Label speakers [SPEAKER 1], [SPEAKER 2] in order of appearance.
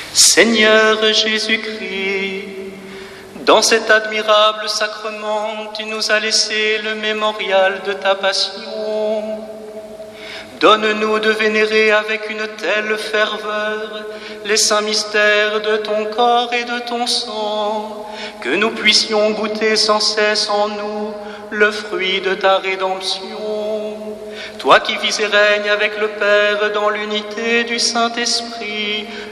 [SPEAKER 1] Seigneur Jésus-Christ, dans cet admirable sacrement, tu nous as laissé le mémorial de ta passion. Donne-nous de vénérer avec une telle ferveur les saints mystères de ton corps et de ton sang, que nous puissions goûter sans cesse en nous le fruit de ta rédemption. Toi qui vis et règnes avec le Père dans l'unité du Saint-Esprit,